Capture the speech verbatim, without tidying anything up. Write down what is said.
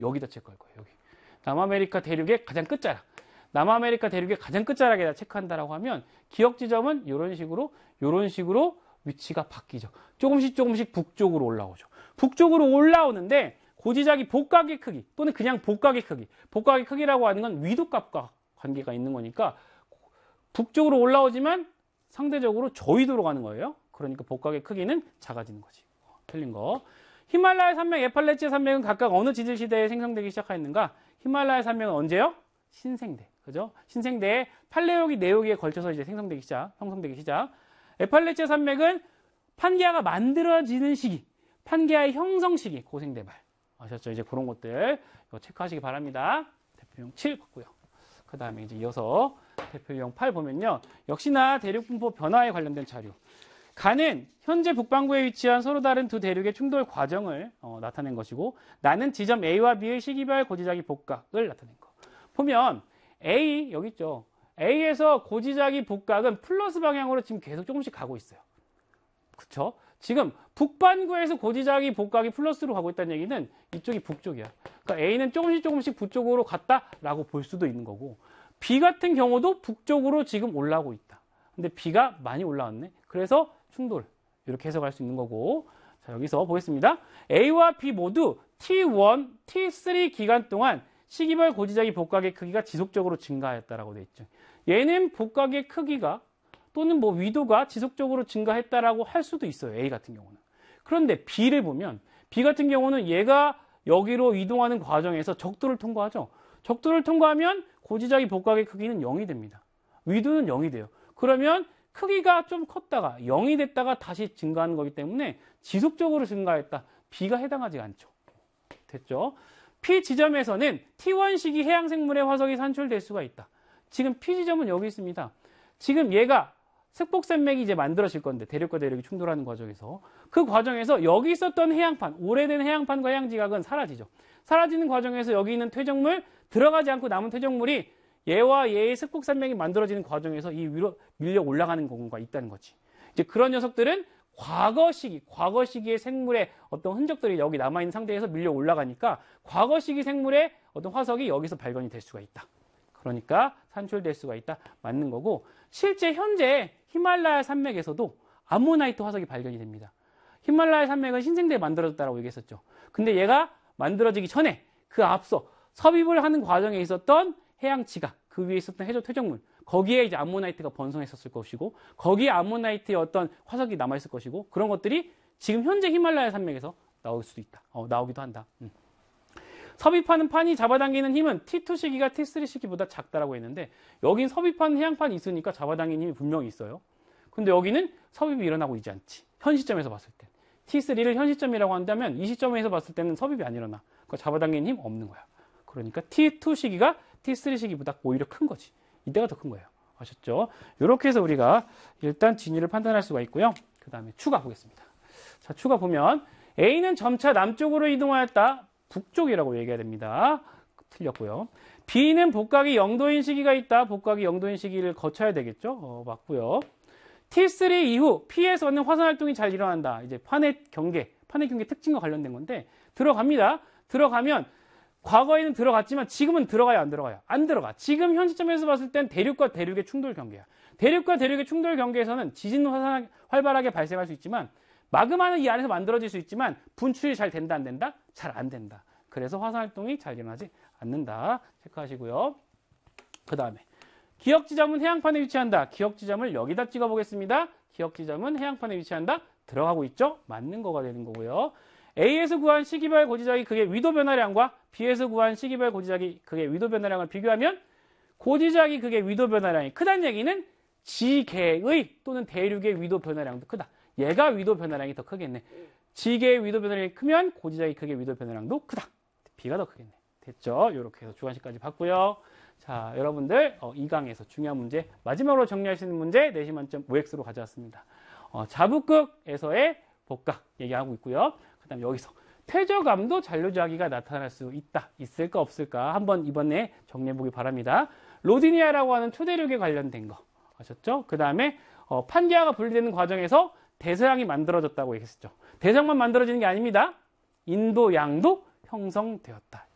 여기다 체크할 거예요. 여기. 남아메리카 대륙의 가장 끝자락. 남아메리카 대륙의 가장 끝자락에다 체크한다라고 하면 기억 지점은 이런 식으로 이런 식으로 위치가 바뀌죠. 조금씩 조금씩 북쪽으로 올라오죠. 북쪽으로 올라오는데 고지작이 복각의 크기 또는 그냥 복각의 크기. 복각의 크기라고 하는 건 위도값과 관계가 있는 거니까 북쪽으로 올라오지만 상대적으로 저위도로 가는 거예요. 그러니까 복각의 크기는 작아지는 거지. 틀린 거. 히말라야 산맥, 에팔레치아 산맥은 각각 어느 지질 시대에 생성되기 시작하였는가? 히말라야 산맥은 언제요? 신생대. 그죠? 신생대에 팔레오기, 네오기에 걸쳐서 이제 생성되기 시작, 형성되기 시작. 에팔레치아 산맥은 판게아가 만들어지는 시기, 판게아의 형성 시기, 고생대발. 아셨죠? 이제 그런 것들 이거 체크하시기 바랍니다. 대표용 칠 봤고요. 그 다음에 이제 이어서 대표용 팔 보면요. 역시나 대륙 분포 변화에 관련된 자료. 가는 현재 북반구에 위치한 서로 다른 두 대륙의 충돌 과정을 어, 나타낸 것이고, 나는 지점 A와 B의 시기별 고지작이 복각을 나타낸 거. 보면 A 여기 있죠. A에서 고지작이 복각은 플러스 방향으로 지금 계속 조금씩 가고 있어요. 그쵸? 지금 북반구에서 고지작이 복각이 플러스로 가고 있다는 얘기는 이쪽이 북쪽이야. 그러니까 A는 조금씩 조금씩 북쪽으로 갔다라고 볼 수도 있는 거고, B 같은 경우도 북쪽으로 지금 올라오고 있다. 근데 B가 많이 올라왔네. 그래서 충돌. 이렇게 해석할 수 있는 거고. 자, 여기서 보겠습니다. A와 B 모두 티 원, 티 쓰리 기간 동안 시기별 고지작이 복각의 크기가 지속적으로 증가했다라고 돼 있죠. 얘는 복각의 크기가 또는 뭐 위도가 지속적으로 증가했다라고 할 수도 있어요. A 같은 경우는. 그런데 B를 보면 B 같은 경우는 얘가 여기로 이동하는 과정에서 적도를 통과하죠. 적도를 통과하면 고지작이 복각의 크기는 영이 됩니다. 위도는 영이 돼요. 그러면 크기가 좀 컸다가 영이 됐다가 다시 증가하는 거기 때문에 지속적으로 증가했다. B가 해당하지 않죠. 됐죠? P 지점에서는 티 원 시기 해양 생물의 화석이 산출될 수가 있다. 지금 P 지점은 여기 있습니다. 지금 얘가 색복산맥이 이제 만들어질 건데, 대륙과 대륙이 충돌하는 과정에서 그 과정에서 여기 있었던 해양판, 오래된 해양판과 해양지각은 사라지죠. 사라지는 과정에서 여기 있는 퇴적물, 들어가지 않고 남은 퇴적물이 얘와 얘의 색복산맥이 만들어지는 과정에서 이 위로 밀려 올라가는 경우가 있다는 거지. 이제 그런 녀석들은 과거 시기, 과거 시기의 생물의 어떤 흔적들이 여기 남아있는 상태에서 밀려 올라가니까 과거 시기 생물의 어떤 화석이 여기서 발견이 될 수가 있다. 그러니까 산출될 수가 있다. 맞는 거고, 실제 현재 히말라야 산맥에서도 암모나이트 화석이 발견이 됩니다. 히말라야 산맥은 신생대에 만들어졌다고 얘기했었죠. 근데 얘가 만들어지기 전에 그 앞서 섭입을 하는 과정에 있었던 해양 지각, 그 위에 있었던 해저 퇴적물, 거기에 이제 암모나이트가 번성했었을 것이고, 거기에 암모나이트의 어떤 화석이 남아있을 것이고, 그런 것들이 지금 현재 히말라야 산맥에서 나올 수도 있다. 어, 나오기도 한다. 음. 섭입하는 판이 잡아당기는 힘은 티 투 시기가 티 쓰리 시기보다 작다라고 했는데, 여긴 섭입하는 해양판이 있으니까 잡아당기는 힘이 분명히 있어요. 근데 여기는 섭입이 일어나고 있지 않지. 현 시점에서 봤을 때. 티 쓰리를 현 시점이라고 한다면 이 시점에서 봤을 때는 섭입이 안 일어나. 그러니까 잡아당기는 힘 없는 거야. 그러니까 티 투 시기가 티 쓰리 시기보다 오히려 큰 거지. 이때가 더 큰 거예요. 아셨죠? 이렇게 해서 우리가 일단 진위를 판단할 수가 있고요. 그 다음에 추가 보겠습니다. 자, 추가 보면 A는 점차 남쪽으로 이동하였다. 북쪽이라고 얘기해야 됩니다. 틀렸고요. B는 복각이 영도인 시기가 있다. 복각이 영도인 시기를 거쳐야 되겠죠. 어, 맞고요. 티 쓰리 이후 P에서는 화산 활동이 잘 일어난다. 이제 판의 경계, 판의 경계 특징과 관련된 건데, 들어갑니다. 들어가면 과거에는 들어갔지만 지금은 들어가요, 안 들어가요? 안 들어가. 지금 현 시점에서 봤을 땐 대륙과 대륙의 충돌 경계야. 대륙과 대륙의 충돌 경계에서는 지진 화산 활발하게 발생할 수 있지만, 마그마는 이 안에서 만들어질 수 있지만 분출이 잘 된다, 안 된다? 잘 안 된다. 그래서 화산 활동이 잘 일어나지 않는다. 체크하시고요. 그 다음에 기억 지점은 해양판에 위치한다. 기억 지점을 여기다 찍어 보겠습니다. 기억 지점은 해양판에 위치한다. 들어가고 있죠? 맞는 거가 되는 거고요. A에서 구한 시기별 고지작이 그의 위도 변화량과 B에서 구한 시기별 고지작이 그의 위도 변화량을 비교하면 고지작이 그의 위도 변화량이 크다는 얘기는 지계의 또는 대륙의 위도 변화량도 크다. 얘가 위도 변화량이 더 크겠네. 지계의 위도 변화량이 크면 고지작이 그의 위도 변화량도 크다. B가 더 크겠네. 됐죠? 이렇게 해서 주관식까지 봤고요. 자, 여러분들 어, 이 강에서 중요한 문제, 마지막으로 정리할 수 있는 문제 내신 만점 오 엑스로 가져왔습니다. 어, 자북극에서의 복각 얘기하고 있고요. 그 다음에 여기서 퇴적암도 잔류자기가 나타날 수 있다. 있을까 없을까? 한번 이번에 정리해보기 바랍니다. 로디니아라고 하는 초대륙에 관련된 거 아셨죠? 그 다음에 어, 판게아가 분리되는 과정에서 대서양이 만들어졌다고 얘기했었죠. 대서양만 만들어지는 게 아닙니다. 인도 양도 형성되었다.